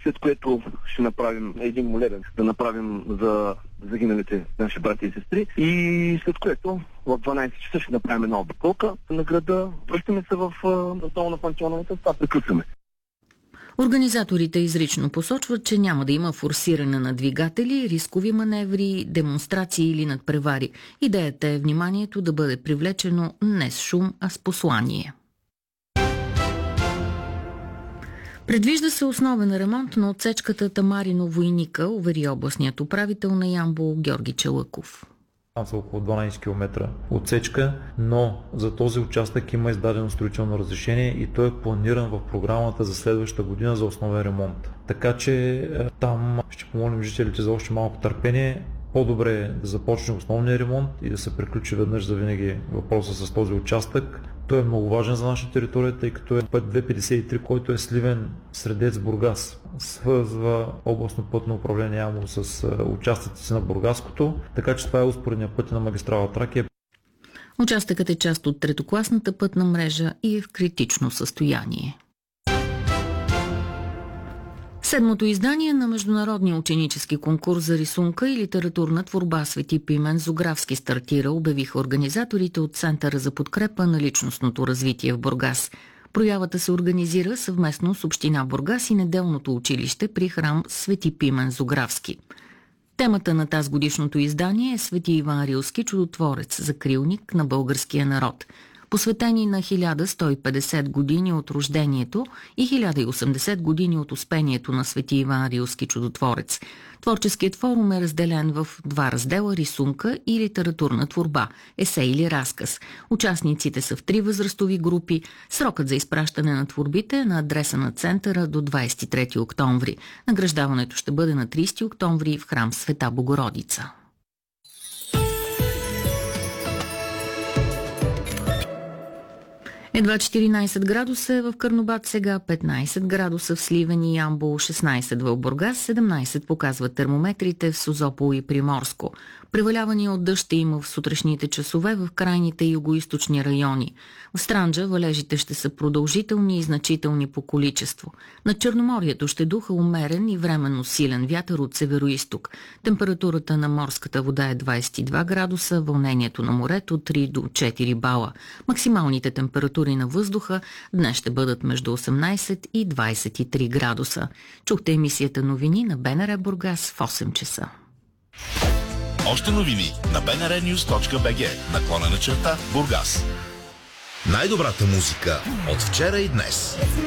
след което ще направим един молебен, да направим за загиналите наши брати и сестри и след което в 12 часа ще направим една обиколка на града, връщаме се в долу на пантеоновата стая, прекъсваме. Организаторите изрично посочват, че няма да има форсиране на двигатели, рискови маневри, демонстрации или надпревари. Идеята е вниманието да бъде привлечено не с шум, а с послание. Предвижда се основен ремонт на отсечката Тамарино-Войника, увери областният управител на Ямбол Георги Челъков. Там са около 12 км отсечка, но за този участък има издадено строително разрешение и той е планиран в програмата за следващата година за основен ремонт. Така че там ще помолим жителите за още малко търпение. По-добре е да започне основния ремонт и да се приключи веднъж за винаги въпроса с този участък. Той е много важен за нашата територия, тъй като е път 253, който е Сливен Средец Бургас. Свързва областно пътно управление Ямбол с участъците на Бургаското, така че това е успоредният път на магистрала Тракия. Участъкът е част от третокласната пътна мрежа и е в критично състояние. Седмото издание на Международния ученически конкурс за рисунка и литературна творба Свети Пимен Зографски стартира, обявиха организаторите от Центъра за подкрепа на личностното развитие в Бургас. Проявата се организира съвместно с Община Бургас и неделното училище при храм Свети Пимен Зографски. Темата на тазгодишното издание е Свети Иван Рилски, чудотворец, закрилник на българския народ, посветени на 1150 години от рождението и 1080 години от успението на Свети Иван Рилски чудотворец. Творческият форум е разделен в два раздела – рисунка и литературна творба, есей или разказ. Участниците са в 3 възрастови групи. Срокът за изпращане на творбите е на адреса на центъра до 23 октомври. Награждаването ще бъде на 30 октомври в храм Света Богородица. Едва 14 градуса е в Карнобат сега, 15 градуса в Сливен и Ямбол, 16 в Бургас, 17 показват термометрите в Созопол и Приморско. Превалявания от дъжд ще има в сутрешните часове в крайните югоизточни райони. В Странджа валежите ще са продължителни и значителни по количество. На Черноморието ще духа умерен и временно силен вятър от североизток. Температурата на морската вода е 22 градуса, вълнението на морето 3 до 4 бала. Максималните температури на въздуха днес ще бъдат между 18 и 23 градуса. Чухте емисията новини на БНР Бургас в 8 часа. Още новини на bnrnews.bg /Бургас. Най-добрата музика от вчера и днес.